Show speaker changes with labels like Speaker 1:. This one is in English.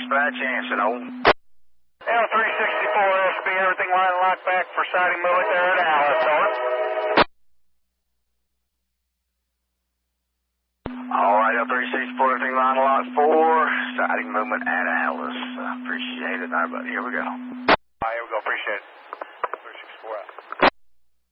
Speaker 1: dispatch, Anson, over.
Speaker 2: L364SB, everything line locked back for sighting movement there at Alice, over.
Speaker 1: Alright, L364, everything line locked 4, sighting movement at Alice. Appreciate it. Alright, buddy, here we go.
Speaker 2: Alright, here we go, appreciate it.